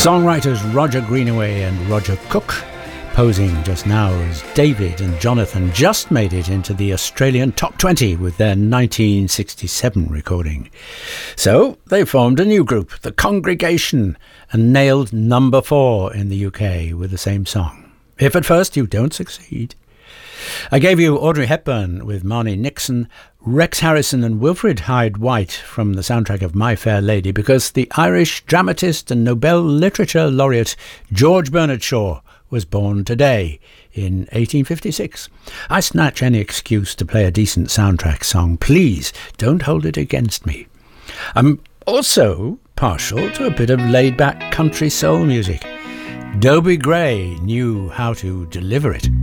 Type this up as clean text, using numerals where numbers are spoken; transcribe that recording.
Songwriters Roger Greenaway and Roger Cook, posing just now as David and Jonathan, just made it into the Australian top 20 with their 1967 recording. So they formed a new group, The Congregation, and nailed number 4 in the UK with the same song. If at first you don't succeed. I gave you Audrey Hepburn with Marnie Nixon, Rex Harrison and Wilfred Hyde-White from the soundtrack of My Fair Lady because the Irish dramatist and Nobel Literature laureate George Bernard Shaw was born today in 1856. I snatch any excuse to play a decent soundtrack song. Please don't hold it against me. I'm also partial to a bit of laid-back country soul music. Dobie Gray knew how to deliver it.